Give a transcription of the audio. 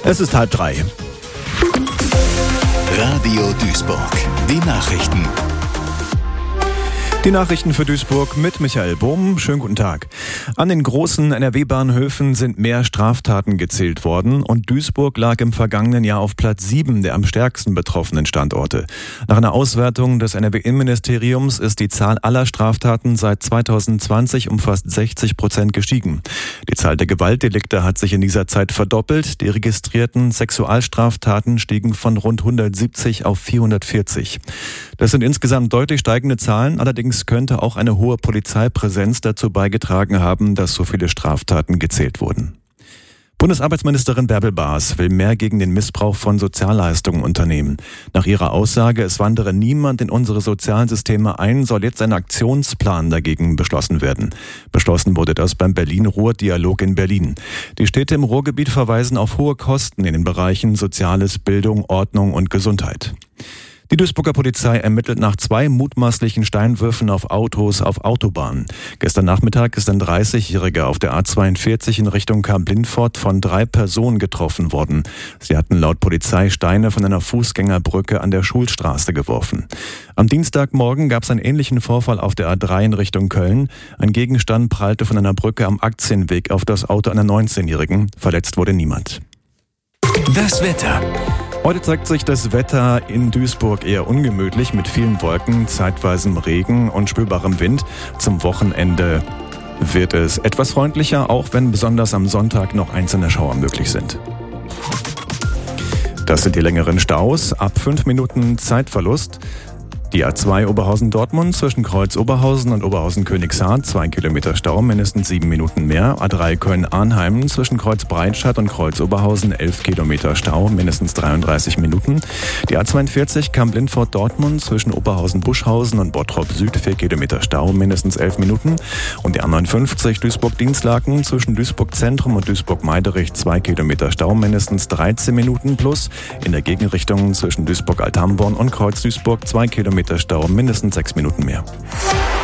Es ist 2:30. Radio Duisburg. Die Nachrichten. Die Nachrichten für Duisburg mit Michael Bohm. Schönen guten Tag. An den großen NRW-Bahnhöfen sind mehr Straftaten gezählt worden und Duisburg lag im vergangenen Jahr auf Platz 7 der am stärksten betroffenen Standorte. Nach einer Auswertung des NRW-Innenministeriums ist die Zahl aller Straftaten seit 2020 um fast 60% gestiegen. Die Zahl der Gewaltdelikte hat sich in dieser Zeit verdoppelt. Die registrierten Sexualstraftaten stiegen von rund 170 auf 440. Das sind insgesamt deutlich steigende Zahlen, allerdings könnte auch eine hohe Polizeipräsenz dazu beigetragen haben, dass so viele Straftaten gezählt wurden. Bundesarbeitsministerin Bärbel Baas will mehr gegen den Missbrauch von Sozialleistungen unternehmen. Nach ihrer Aussage, es wandere niemand in unsere sozialen Systeme ein, soll jetzt ein Aktionsplan dagegen beschlossen werden. Beschlossen wurde das beim Berlin-Ruhr-Dialog in Berlin. Die Städte im Ruhrgebiet verweisen auf hohe Kosten in den Bereichen Soziales, Bildung, Ordnung und Gesundheit. Die Duisburger Polizei ermittelt nach 2 mutmaßlichen Steinwürfen auf Autos auf Autobahnen. Gestern Nachmittag ist ein 30-Jähriger auf der A42 in Richtung Kamp-Lintfort von 3 Personen getroffen worden. Sie hatten laut Polizei Steine von einer Fußgängerbrücke an der Schulstraße geworfen. Am Dienstagmorgen gab es einen ähnlichen Vorfall auf der A3 in Richtung Köln. Ein Gegenstand prallte von einer Brücke am Aktienweg auf das Auto einer 19-Jährigen. Verletzt wurde niemand. Das Wetter. Heute zeigt sich das Wetter in Duisburg eher ungemütlich mit vielen Wolken, zeitweisem Regen und spürbarem Wind. Zum Wochenende wird es etwas freundlicher, auch wenn besonders am Sonntag noch einzelne Schauer möglich sind. Das sind die längeren Staus. Ab 5 Minuten Zeitverlust. Die A2 Oberhausen-Dortmund zwischen Kreuz-Oberhausen und Oberhausen-Königshardt, 2 Kilometer Stau, mindestens 7 Minuten mehr. A3 Köln-Arnheim zwischen Kreuz-Breitscheid und Kreuz-Oberhausen, 11 Kilometer Stau, mindestens 33 Minuten. Die A42 Kamp-Lintfort-Dortmund zwischen Oberhausen-Buschhausen und Bottrop-Süd, 4 Kilometer Stau, mindestens 11 Minuten. Und die A59 Duisburg-Dienstlaken zwischen Duisburg-Zentrum und Duisburg-Meiderich, 2 Kilometer Stau, mindestens 13 Minuten plus. In der Gegenrichtung zwischen Duisburg-Althamborn und Kreuz-Duisburg, 2 Kilometer Stau, mindestens 6 Minuten mehr.